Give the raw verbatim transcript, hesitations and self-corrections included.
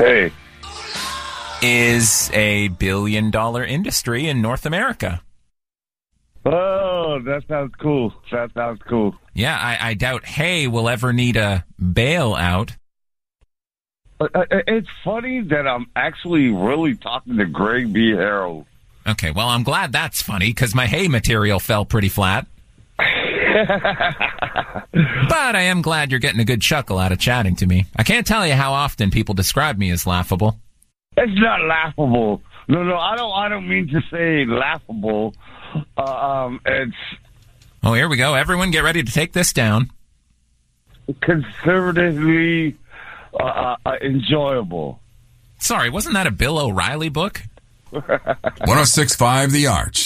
Hey. Is a billion dollar industry in North America. Oh, that sounds cool. That sounds cool. Yeah, I, I doubt Hay will ever need a bailout. Uh, it's funny that I'm actually really talking to Greg B. Harold. Okay, well, I'm glad that's funny, because my Hay material fell pretty flat. But I am glad you're getting a good chuckle out of chatting to me. I can't tell you how often people describe me as laughable. It's not laughable. No, no, I don't I don't mean to say laughable. Uh, um, it's... Oh, here we go. Everyone get ready to take this down. Conservatively uh, uh, enjoyable. Sorry, wasn't that a Bill O'Reilly book? one oh six point five The Arch.